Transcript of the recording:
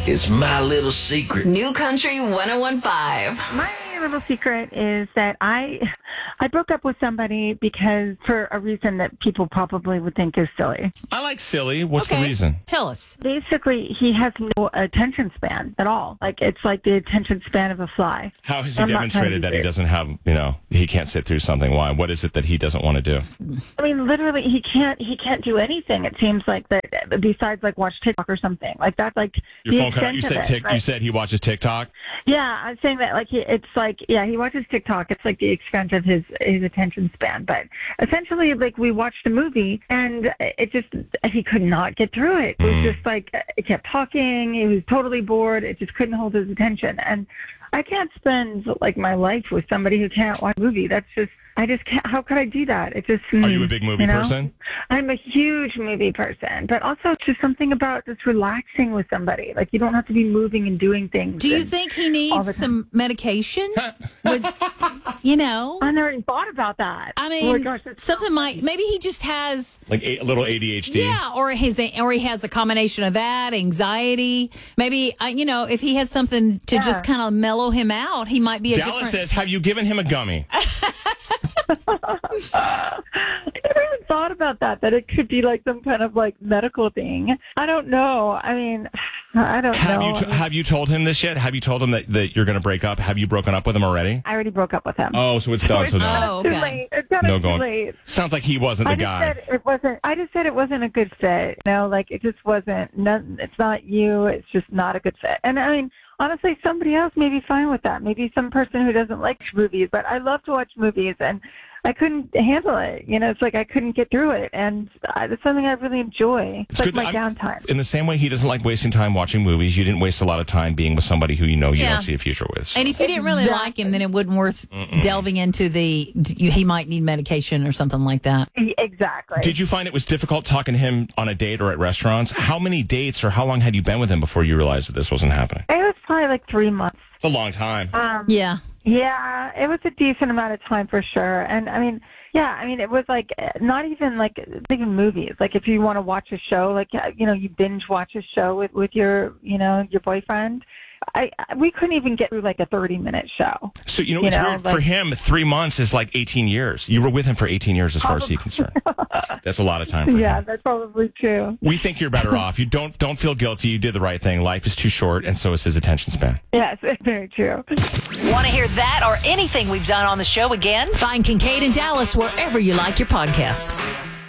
is my little secret. New Country 101.5. My little secret is that I broke up with somebody because for a reason that people probably would think is silly. I like silly. What's the reason? Tell us. Basically, he has no attention span at all. Like, it's like the attention span of a fly. How has he demonstrated that he doesn't have, he can't sit through something? Why? What is it that he doesn't want to do? I mean, literally, he can't do anything. It seems like that besides like watch TikTok or something. Like, that's like Your the phone cut out. You extent said of it, right? You said he watches TikTok? Yeah, I'm saying that he watches TikTok. It's like the extent of his attention span. But essentially, like, we watched a movie and he could not get through it. It was just like, it kept talking. He was totally bored. It just couldn't hold his attention. And I can't spend like my life with somebody who can't watch a movie. I just can't. How could I do that? It just. Are you a big movie person? I'm a huge movie person, but also just something about just relaxing with somebody. Like, you don't have to be moving and doing things. Do you think he needs some medication? I never even thought about that. I mean, maybe he just has like a little ADHD. Yeah, or he has a combination of that, anxiety. Maybe if he has something to just kind of mellow him out, he might be Dallas says, have you given him a gummy? I never even thought about that it could be like some kind of like medical thing. I don't know. I mean, I don't know. Have you told him this yet? Have you told him that you're going to break up? Have you broken up with him already? I already broke up with him. Oh, so it's done. It's too late. It's too late. Sounds like he wasn't the guy. I just said it wasn't a good fit. Like, it just wasn't. It's not you. It's just not a good fit. And I mean, honestly, somebody else may be fine with that. Maybe some person who doesn't like movies. But I love to watch movies, and I couldn't handle it. It's like I couldn't get through it. And it's something I really enjoy. It's like my downtime. In the same way he doesn't like wasting time watching movies, you didn't waste a lot of time being with somebody who you don't see a future with. So. And if you didn't really like him, then it wouldn't worth delving into he might need medication or something like that. Exactly. Did you find it was difficult talking to him on a date or at restaurants? How many dates or how long had you been with him before you realized that this wasn't happening? It was probably like 3 months. It's a long time. Yeah. Yeah, it was a decent amount of time for sure. And I mean, it was like not even like even movies. Like, if you want to watch a show, like, you binge watch a show with your, your boyfriend. We couldn't even get through like a 30-minute show. So, it's weird. For him, 3 months is like 18 years. You were with him for 18 years as far as he's concerned. That's a lot of time for him. Yeah, that's probably true. We think you're better off. You don't feel guilty. You did the right thing. Life is too short, and so is his attention span. Yes, it's very true. Want to hear that or anything we've done on the show again? Find Kincaid and Dallas wherever you like your podcasts.